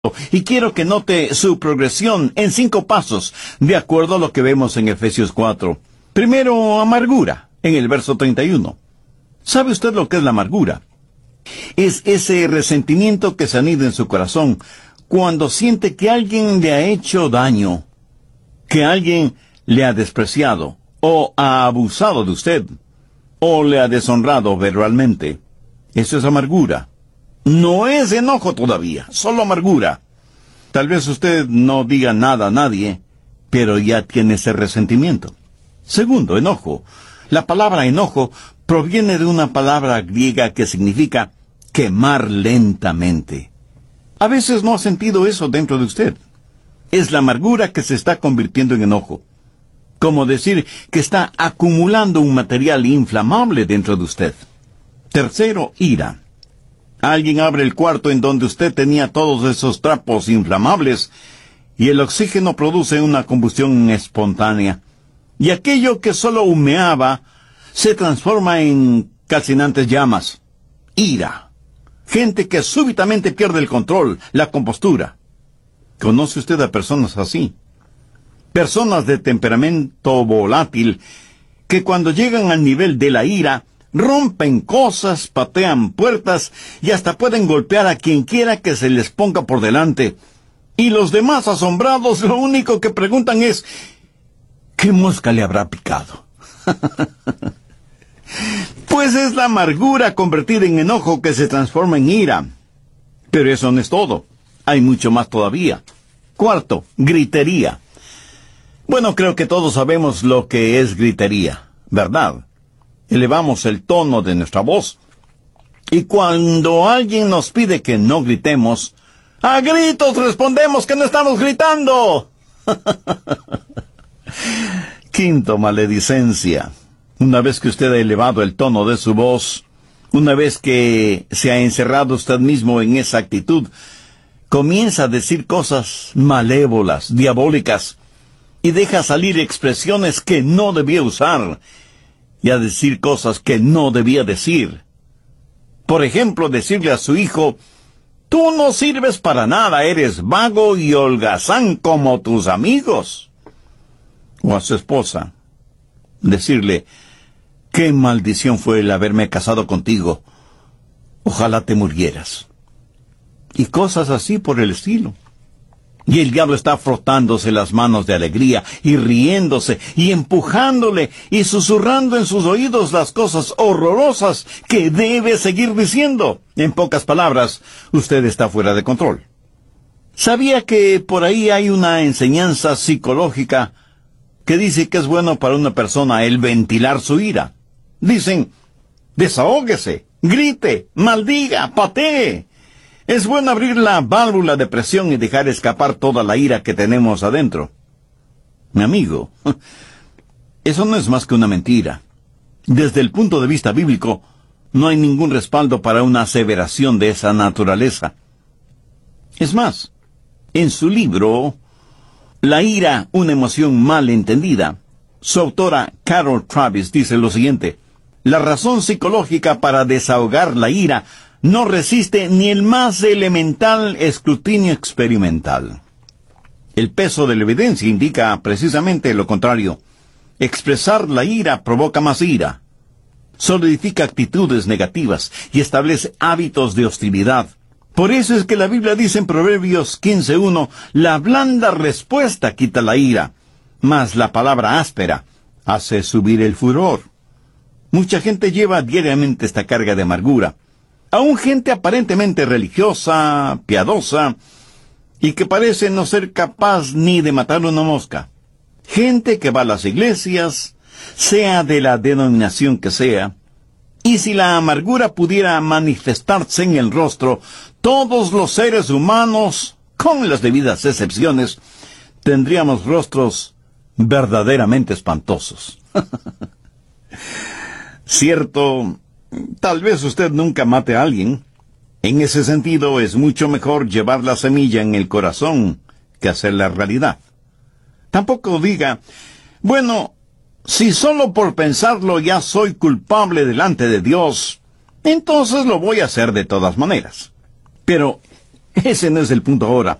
Y quiero que note su progresión en 5 pasos, de acuerdo a lo que vemos en Efesios 4. Primero, amargura, en el verso 31. ¿Sabe usted lo que es la amargura? Es ese resentimiento que se anida en su corazón cuando siente que alguien le ha hecho daño, que alguien le ha despreciado, o ha abusado de usted, o le ha deshonrado verbalmente. Eso es amargura. No es enojo todavía, solo amargura. Tal vez usted no diga nada a nadie, pero ya tiene ese resentimiento. Segundo, enojo. La palabra enojo proviene de una palabra griega que significa quemar lentamente. A veces no ha sentido eso dentro de usted. Es la amargura que se está convirtiendo en enojo. Como decir que está acumulando un material inflamable dentro de usted. Tercero, ira. Alguien abre el cuarto en donde usted tenía todos esos trapos inflamables y el oxígeno produce una combustión espontánea. Y aquello que solo humeaba se transforma en calcinantes llamas. Ira. Gente que súbitamente pierde el control, la compostura. ¿Conoce usted a personas así? Personas de temperamento volátil que cuando llegan al nivel de la ira rompen cosas, patean puertas y hasta pueden golpear a quien quiera que se les ponga por delante. Y los demás asombrados lo único que preguntan es, ¿qué mosca le habrá picado? Pues es la amargura convertida en enojo que se transforma en ira. Pero eso no es todo. Hay mucho más todavía. Cuarto, gritería. Bueno, creo que todos sabemos lo que es gritería, ¿verdad? Elevamos el tono de nuestra voz. Y cuando alguien nos pide que no gritemos, a gritos respondemos que no estamos gritando. Quinto, maledicencia. Una vez que usted ha elevado el tono de su voz, una vez que se ha encerrado usted mismo en esa actitud, comienza a decir cosas malévolas, diabólicas, y deja salir expresiones que no debía usar, y a decir cosas que no debía decir. Por ejemplo, decirle a su hijo, tú no sirves para nada, eres vago y holgazán como tus amigos. O a su esposa, decirle, qué maldición fue el haberme casado contigo, ojalá te murieras. Y cosas así por el estilo. Y el diablo está frotándose las manos de alegría, y riéndose, y empujándole, y susurrando en sus oídos las cosas horrorosas que debe seguir diciendo. En pocas palabras, usted está fuera de control. ¿Sabía que por ahí hay una enseñanza psicológica que dice que es bueno para una persona el ventilar su ira? Dicen, desahóguese, grite, maldiga, patee. Es bueno abrir la válvula de presión y dejar escapar toda la ira que tenemos adentro. Mi amigo, eso no es más que una mentira. Desde el punto de vista bíblico, no hay ningún respaldo para una aseveración de esa naturaleza. Es más, en su libro, La ira, una emoción mal entendida, su autora Carol Travis dice lo siguiente: la razón psicológica para desahogar la ira no resiste ni el más elemental escrutinio experimental. El peso de la evidencia indica precisamente lo contrario. Expresar la ira provoca más ira, solidifica actitudes negativas y establece hábitos de hostilidad. Por eso es que la Biblia dice en Proverbios 15:1, la blanda respuesta quita la ira, mas la palabra áspera hace subir el furor. Mucha gente lleva diariamente esta carga de amargura. Aún gente aparentemente religiosa, piadosa, y que parece no ser capaz ni de matar una mosca. Gente que va a las iglesias, sea de la denominación que sea, y si la amargura pudiera manifestarse en el rostro, todos los seres humanos, con las debidas excepciones, tendríamos rostros verdaderamente espantosos. Cierto, tal vez usted nunca mate a alguien. En ese sentido, es mucho mejor llevar la semilla en el corazón que hacerla realidad. Tampoco diga, bueno, si solo por pensarlo ya soy culpable delante de Dios, entonces lo voy a hacer de todas maneras. Pero Ese no es el punto ahora.